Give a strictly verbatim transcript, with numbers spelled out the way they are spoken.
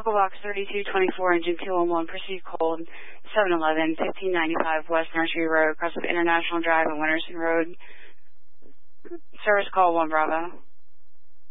local box thirty-two twenty-four, engine Q one one, proceed cold, seven eleven, fifteen ninety-five West Nursery Road, across of International Drive and Winterson Road. Service call one Bravo.